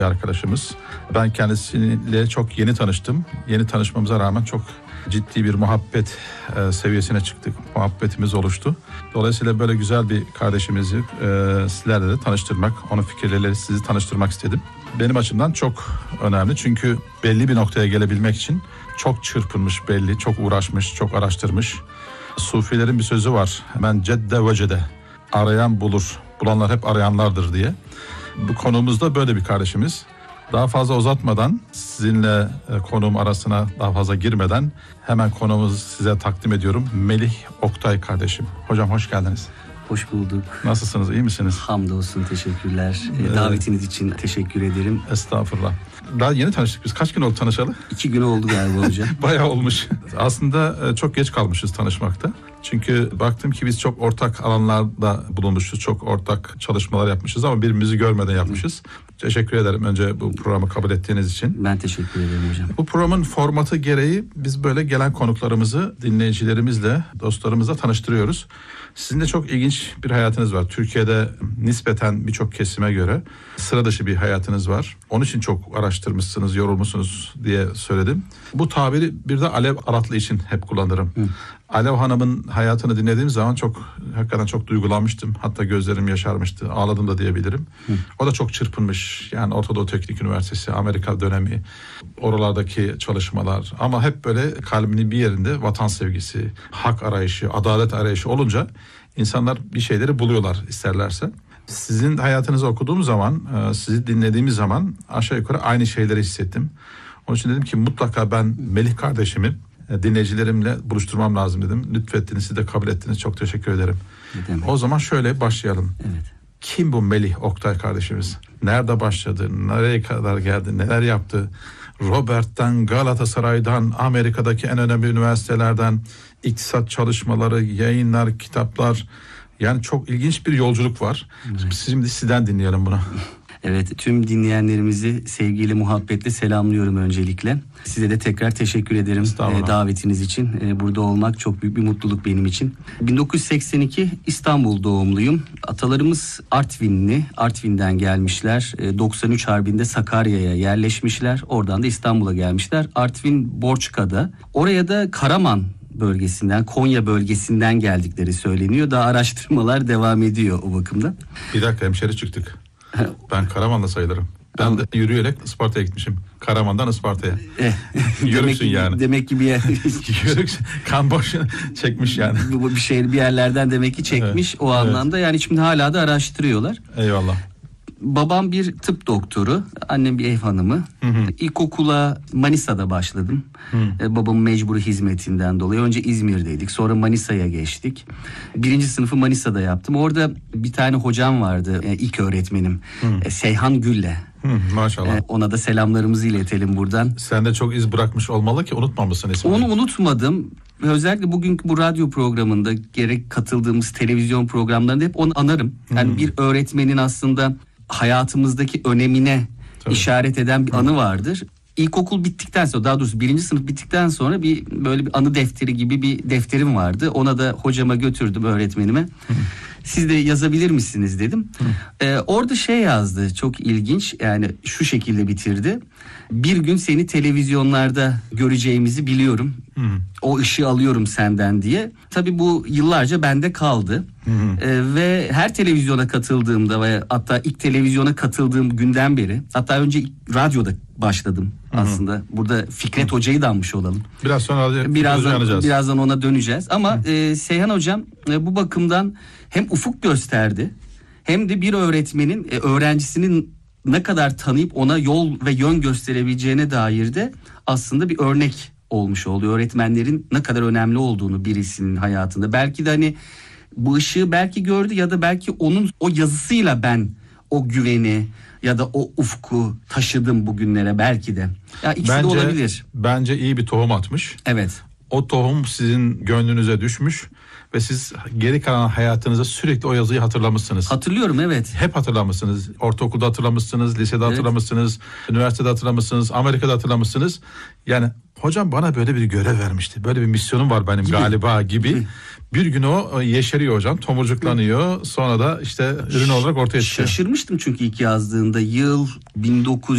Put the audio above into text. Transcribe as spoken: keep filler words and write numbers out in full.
arkadaşımız. Ben kendisiyle çok yeni tanıştım. Yeni tanışmamıza rağmen çok ciddi bir muhabbet e, seviyesine çıktık. Muhabbetimiz oluştu. Dolayısıyla böyle güzel bir kardeşimizi e, sizlerle de tanıştırmak, onun fikirleriyle sizi tanıştırmak istedim. Benim açımdan çok önemli çünkü belli bir noktaya gelebilmek için çok çırpınmış belli, çok uğraşmış, çok araştırmış. Sufilerin bir sözü var. Ben cedde vecede, arayan bulur, bulanlar hep arayanlardır diye. Bu konumuzda böyle bir kardeşimiz. Daha fazla uzatmadan, sizinle konuğum arasına daha fazla girmeden hemen konumuzu size takdim ediyorum. Melih Oktay kardeşim. Hocam hoş geldiniz. Hoş bulduk. Nasılsınız, iyi misiniz? Hamdolsun, teşekkürler. Evet. Davetiniz için teşekkür ederim. Estağfurullah. Daha yeni tanıştık biz. Kaç gün oldu tanışalı? İki gün oldu galiba hocam. Bayağı olmuş. Aslında çok geç kalmışız tanışmakta. Çünkü baktım ki biz çok ortak alanlarda bulunmuşuz. Çok ortak çalışmalar yapmışız ama birbirimizi görmeden yapmışız. Teşekkür ederim önce bu programı kabul ettiğiniz için. Ben teşekkür ederim hocam. Bu programın formatı gereği biz böyle gelen konuklarımızı dinleyicilerimizle, dostlarımızla tanıştırıyoruz. Sizin de çok ilginç bir hayatınız var. Türkiye'de nispeten birçok kesime göre sıra dışı bir hayatınız var. Onun için çok araştırmışsınız, yorulmuşsunuz diye söyledim. Bu tabiri bir de Alev Aratlı için hep kullanırım. Hı. Alev Hanım'ın hayatını dinlediğim zaman çok hakikaten çok duygulanmıştım. Hatta gözlerim yaşarmıştı. Ağladım da diyebilirim. Hı. O da çok çırpınmış. Yani Orta Doğu Teknik Üniversitesi, Amerika dönemi, oralardaki çalışmalar. Ama hep böyle kalbinin bir yerinde vatan sevgisi, hak arayışı, adalet arayışı olunca insanlar bir şeyleri buluyorlar isterlerse. Sizin hayatınızı okuduğum zaman, sizi dinlediğimiz zaman aşağı yukarı aynı şeyleri hissettim. Onun için dedim ki mutlaka ben Melih kardeşimi dinleyicilerimle buluşturmam lazım dedim. Lütfettiniz, siz de kabul ettiniz. Çok teşekkür ederim. O zaman şöyle başlayalım. Evet. Kim bu Melih Oktay kardeşimiz? Nerede başladı? Nereye kadar geldi? Neler yaptı? Robert'ten, Galatasaray'dan, Amerika'daki en önemli üniversitelerden, iktisat çalışmaları, yayınlar, kitaplar. Yani çok ilginç bir yolculuk var. Evet. Şimdi sizden dinleyelim bunu. Evet, tüm dinleyenlerimizi sevgiyle, muhabbetle selamlıyorum öncelikle. Size de tekrar teşekkür ederim e, davetiniz için. E, burada olmak çok büyük bir mutluluk benim için. bin dokuz yüz seksen iki İstanbul doğumluyum. Atalarımız Artvinli, Artvin'den gelmişler. E, doksan üç Harbi'nde Sakarya'ya yerleşmişler. Oradan da İstanbul'a gelmişler. Artvin Borçka'da. Oraya da Karaman bölgesinden, Konya bölgesinden geldikleri söyleniyor. Daha araştırmalar devam ediyor o bakımda. Bir dakika, hemşeri çıktık. Ben Karaman'da sayılırım. Ben de yürüyerek Isparta'ya gitmişim. Karaman'dan Isparta'ya. Yürüksün yani. Demek ki bir yer... Yürüksün. Kan boş çekmiş yani. Bir şey bir yerlerden demek ki çekmiş, evet, o anlamda. Evet. Yani şimdi hala da araştırıyorlar. Eyvallah. Babam bir tıp doktoru, annem bir ev hanımı. Hı hı. İlkokula Manisa'da başladım. Ee, babamın mecburi hizmetinden dolayı. Önce İzmir'deydik, sonra Manisa'ya geçtik. Birinci sınıfı Manisa'da yaptım. Orada bir tane hocam vardı, e, ilk öğretmenim. E, Seyhan Gülle. Hı, maşallah. E, ona da selamlarımızı iletelim buradan. Sen de çok iz bırakmış olmalı ki unutmamışsın ismini. Onu unutmadım. Özellikle bugünkü bu radyo programında, gerek katıldığımız televizyon programlarında hep onu anarım. Yani hı. bir öğretmenin aslında hayatımızdaki önemine Tabii. işaret eden bir Hı. anı vardır. İlkokul bittikten sonra, daha doğrusu birinci sınıf bittikten sonra bir böyle bir anı defteri gibi bir defterim vardı. Ona da hocama götürdüm, öğretmenime. Hı. Siz de yazabilir misiniz dedim. Ee, orada şey yazdı, çok ilginç, yani şu şekilde bitirdi. Bir gün seni televizyonlarda göreceğimizi biliyorum. Hı. O ışığı alıyorum senden diye. Tabii bu yıllarca bende kaldı. Ee, ve her televizyona katıldığımda ve hatta ilk televizyona katıldığım günden beri, hatta önce radyoda başladım aslında. Hı. Burada Fikret Hı. Hoca'yı da anmış olalım. Biraz sonra birazdan, birazdan ona döneceğiz. Ama e, Seyhan Hocam e, bu bakımdan hem ufuk gösterdi, hem de bir öğretmenin e, öğrencisinin ne kadar tanıyıp ona yol ve yön gösterebileceğine dair de aslında bir örnek olmuş oluyor. Öğretmenlerin ne kadar önemli olduğunu birisinin hayatında. Belki de hani bu ışığı belki gördü ya da belki onun o yazısıyla ben o güveni ya da o ufku taşıdım bugünlere belki de. Ya ikisi bence, de olabilir. Bence iyi bir tohum atmış. Evet. O tohum sizin gönlünüze düşmüş ve siz geri kalan hayatınızda sürekli o yazıyı hatırlamışsınız. Hatırlıyorum, evet. Hep hatırlamışsınız. Ortaokulda hatırlamışsınız, lisede evet. hatırlamışsınız, üniversitede hatırlamışsınız, Amerika'da hatırlamışsınız. Yani hocam bana böyle bir görev vermişti. Böyle bir misyonum var benim gibi. galiba gibi. gibi. Bir gün o yeşeriyor hocam, tomurcuklanıyor. Sonra da işte ürün olarak ortaya çıkıyor. Şaşırmıştım çünkü ilk yazdığında, yıl bin dokuz yüz